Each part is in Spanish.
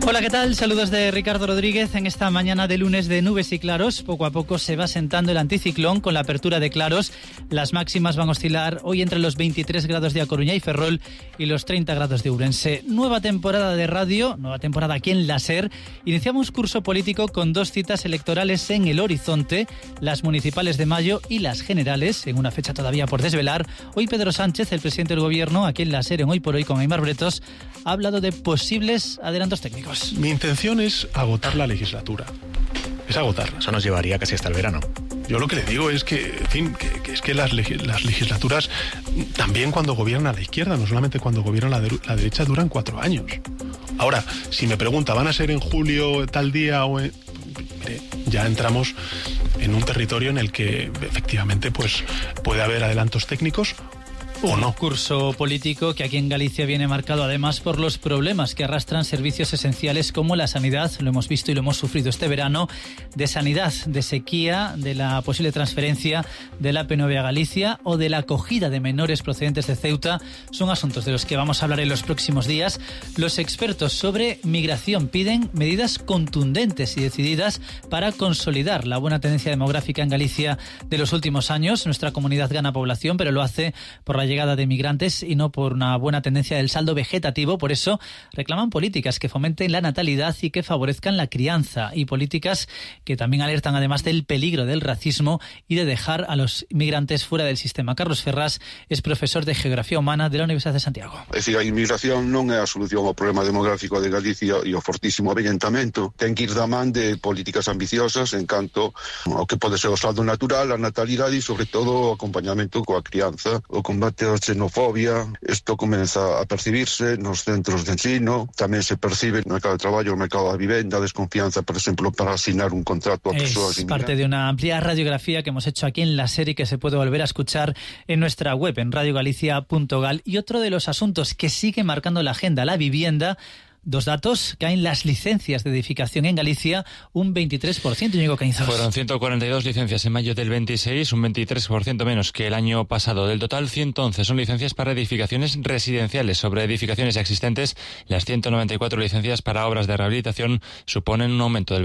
Hola, ¿qué tal? Saludos de Ricardo Rodríguez en esta mañana de lunes de nubes y claros. Poco a poco se va sentando el anticiclón con la apertura de claros. Las máximas van a oscilar hoy entre los 23 grados de A Coruña y Ferrol y los 30 grados de Ourense. Nueva temporada de radio, nueva temporada aquí en la SER. Iniciamos curso político con dos citas electorales en el horizonte, las municipales de mayo y las generales, en una fecha todavía por desvelar. Hoy Pedro Sánchez, el presidente del Gobierno, aquí en la SER en Hoy por Hoy con Aimar Bretos, ha hablado de posibles adelantos técnicos. Mi intención es agotar la legislatura. Es agotarla. Eso nos llevaría casi hasta el verano. Yo lo que le digo es que, en fin, que es que las legislaturas, también cuando gobierna la izquierda, no solamente cuando gobierna la derecha, duran 4 años. Ahora, si me pregunta, ¿van a ser en julio tal día o en...? Mire, ya entramos en un territorio en el que efectivamente pues puede haber adelantos técnicos o no. Un curso político que aquí en Galicia viene marcado además por los problemas que arrastran servicios esenciales como la sanidad, lo hemos visto y lo hemos sufrido este verano, de sanidad, de sequía, de la posible transferencia de la P9 a Galicia o de la acogida de menores procedentes de Ceuta. Son asuntos de los que vamos a hablar en los próximos días. Los expertos sobre migración piden medidas contundentes y decididas para consolidar la buena tendencia demográfica en Galicia de los últimos años. Nuestra comunidad gana población, pero lo hace por la llegada de migrantes y no por una buena tendencia del saldo vegetativo. Por eso reclaman políticas que fomenten la natalidad y que favorezcan la crianza, y políticas que también alertan además del peligro del racismo y de dejar a los migrantes fuera del sistema. Carlos Ferrás es profesor de Geografía Humana de la Universidad de Santiago. É dicir, a inmigración non é a solución ao problema demográfico de Galicia e ao fortísimo avellentamento. Ten que ir da man de políticas ambiciosas en canto ao que pode ser o saldo natural, a natalidade e, sobre todo, o acompañamento coa crianza, o combate a xenofobia. Isto comeza a percibirse nos centros de ensino, tamén se percibe no mercado de traballo, no mercado da vivenda, desconfianza, por exemplo, para asignar un contrato a persoas inmigrantes. Es parte de una amplia radiografía que hemos hecho aquí en la serie, que se puede volver a escuchar en nuestra web, en radiogalicia.gal. Y otro de los asuntos que sigue marcando la agenda, la vivienda. Dos datos: caen las licencias de edificación en Galicia un 23%, Íñigo Caínzos. Fueron 142 licencias en mayo del 26, un 23% menos que el año pasado. Del total, 111 son licencias para edificaciones residenciales. Sobre edificaciones existentes, las 194 licencias para obras de rehabilitación suponen un aumento del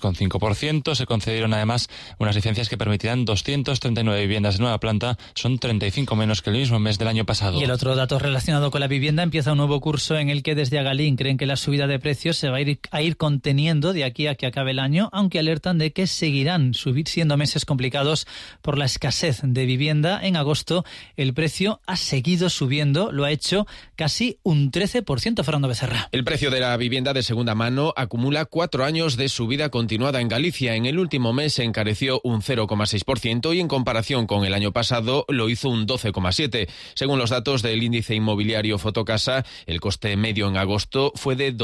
23,5%. Se concedieron además unas licencias que permitirán 239 viviendas de nueva planta, son 35 menos que el mismo mes del año pasado. Y el otro dato relacionado con la vivienda: empieza un nuevo curso en el que desde Agalín creen que la subida de precios se va a ir conteniendo de aquí a que acabe el año, aunque alertan de que seguirán siendo meses complicados por la escasez de vivienda. En agosto el precio ha seguido subiendo, lo ha hecho casi un 13%, Fernando Becerra. El precio de la vivienda de segunda mano acumula 4 años de subida continuada en Galicia. En el último mes se encareció un 0,6% y en comparación con el año pasado lo hizo un 12,7%. Según los datos del índice inmobiliario Fotocasa, el coste medio en agosto fue de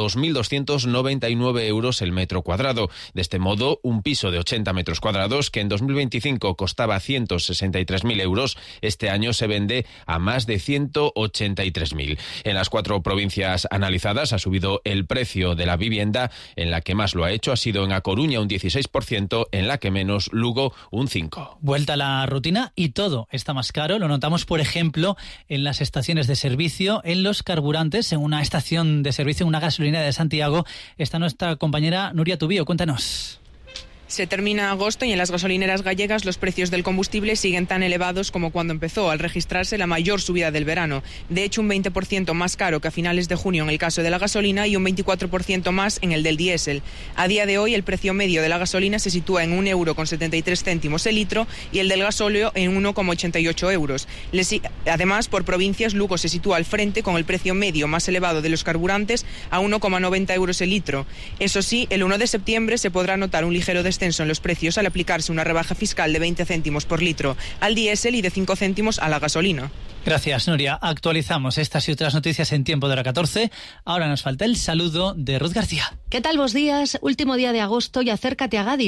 2.299 euros el metro cuadrado. De este modo, un piso de 80 metros cuadrados, que en 2025 costaba 163.000 euros, este año se vende a más de 183.000. En las 4 provincias analizadas ha subido el precio de la vivienda. En la que más lo ha hecho ha sido en A Coruña, un 16%, en la que menos, Lugo, un 5%. Vuelta a la rutina y todo está más caro. Lo notamos, por ejemplo, en las estaciones de servicio, en los carburantes. En una estación de servicio, en una gasolinera de Santiago, está nuestra compañera Nuria Tubío. Cuéntanos. Se termina agosto y en las gasolineras gallegas los precios del combustible siguen tan elevados como cuando empezó, al registrarse la mayor subida del verano. De hecho, un 20% más caro que a finales de junio en el caso de la gasolina y un 24% más en el del diésel. A día de hoy, el precio medio de la gasolina se sitúa en 1,73 € el litro y el del gasóleo en 1,88 euros. Además, por provincias, Lugo se sitúa al frente con el precio medio más elevado de los carburantes a 1,90 euros el litro. Eso sí, el 1 de septiembre se podrá notar un ligero descenso en los precios al aplicarse una rebaja fiscal de 20 céntimos por litro al diésel y de 5 céntimos a la gasolina. Gracias, Nuria. Actualizamos estas y otras noticias en tiempo de hora 14. Ahora nos falta el saludo de Ruth García. ¿Qué tal vos días? Último día de agosto y acércate a Gadis.